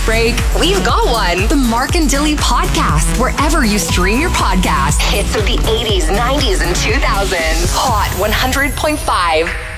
break? We've got one. The Mark and Dilly Podcast, wherever you stream your podcasts. Hits of the 80s, 90s, and 2000s. Hot 100.5.